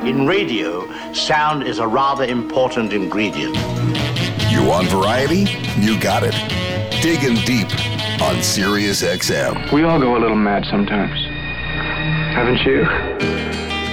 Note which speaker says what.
Speaker 1: In radio, sound is a rather important ingredient.
Speaker 2: You want variety? You got it. Digging deep on Sirius XM.
Speaker 3: We all go a little mad sometimes. Haven't you?